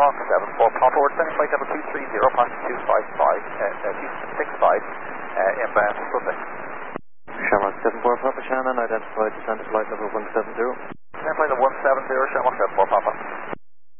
Shamrock 74 Papa, we're sending flight level 230, passing 265, inbound to Sussex. Shamrock 74 Papa Shannon, identified descent flight level 170. Descent flight level 170, Shamrock 74 Papa.